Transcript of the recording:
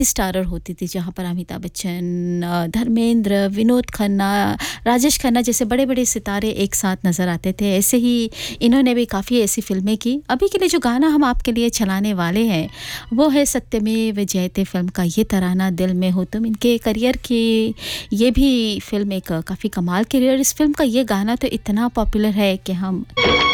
Starrer होती थी जहाँ पर अमिताभ बच्चन, धर्मेंद्र, विनोद खन्ना, राजेश खन्ना जैसे बड़े-बड़े सितारे एक साथ नज़र आते थे। ऐसे ही इन्होंने भी काफ़ी ऐसी फ़िल्में की। अभी के लिए जो गाना हम आपके लिए चलाने वाले हैं, वो है सत्यमेव जयते फ़िल्म का ये तराना दिल में हो तुम। इनके करियर की ये भी फ़िल्म एक काफ़ी कमाल की रही और इस फ़िल्म का ये गाना तो इतना पॉपुलर है कि हम